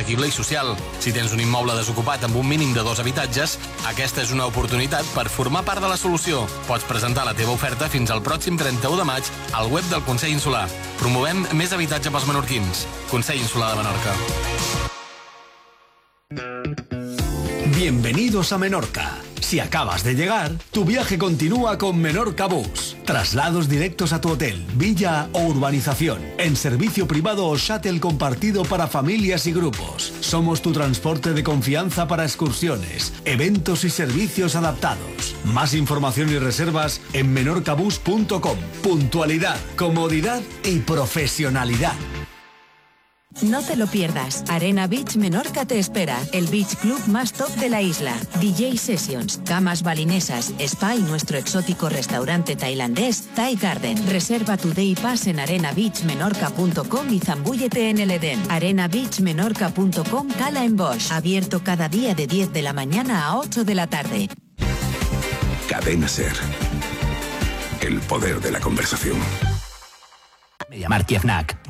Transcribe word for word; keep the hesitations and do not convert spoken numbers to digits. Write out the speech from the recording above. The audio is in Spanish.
assequible i social. Si tens un immoble desocupat amb un mínim de dos habitatges, aquesta és una oportunitat per formar part de la solució. Pots presentar la teva oferta fins al pròxim trenta-u de maig al web del Consell Insular. Promovem més habitatge pels menorquins. Consell Insular de Menorca. Bienvenidos a Menorca. Si acabas de llegar, tu viaje continúa con Menorca Bus. Traslados directos a tu hotel, villa o urbanización, en servicio privado o shuttle compartido para familias y grupos. Somos tu transporte de confianza para excursiones, eventos y servicios adaptados. Más información y reservas en menorcabus punto com. Puntualidad, comodidad y profesionalidad. No te lo pierdas. Arena Beach Menorca te espera. El beach club más top de la isla. D J Sessions, camas balinesas, spa y nuestro exótico restaurante tailandés Thai Garden. Reserva tu day pass en arena beach menorca punto com y zambúllete en el Edén. arena beach menorca punto com, Cala en Bosch. Abierto cada día de diez de la mañana a ocho de la tarde. Cadena Ser. El poder de la conversación. Media Markt y Fnac.